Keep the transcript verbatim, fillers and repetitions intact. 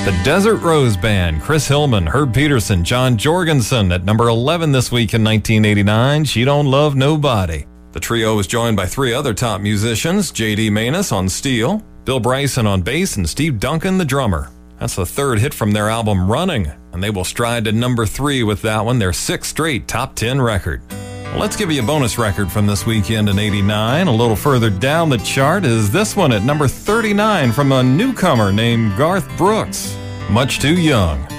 The Desert Rose Band, Chris Hillman, Herb Peterson, John Jorgensen at number eleven this week in nineteen eighty-nine, She Don't Love Nobody. The trio was joined by three other top musicians, J D Maness on steel, Bill Bryson on bass, and Steve Duncan, the drummer. That's the third hit from their album Running, and they will stride to number three with that one, their sixth straight top ten record. Well, let's give you a bonus record from this weekend in eighty-nine. A little further down the chart is this one at number thirty-nine from a newcomer named Garth Brooks, Much Too Young.